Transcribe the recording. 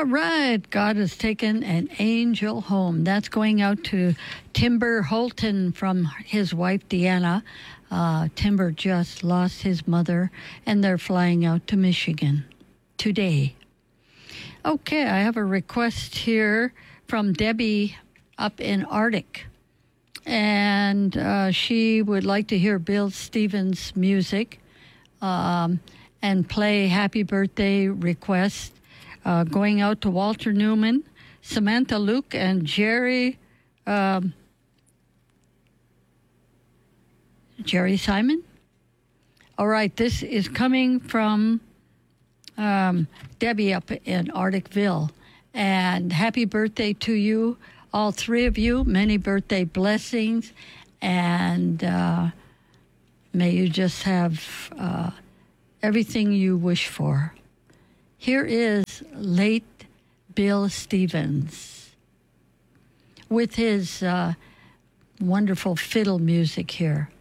All right, God has taken an angel home. That's going out to Timber Holton from his wife, Deanna. Timber just lost his mother, and they're flying out to Michigan today. Okay, I have a request here from Debbie up in Arctic. And she would like to hear Bill Stevens' music and play Happy Birthday request. Going out to Walter Newman, Samantha Luke, and Jerry Simon. All right, this is coming from Debbie up in Arcticville. And happy birthday to you, all three of you. Many birthday blessings. And may you just have everything you wish for. Here is late Bill Stevens with his wonderful fiddle music here.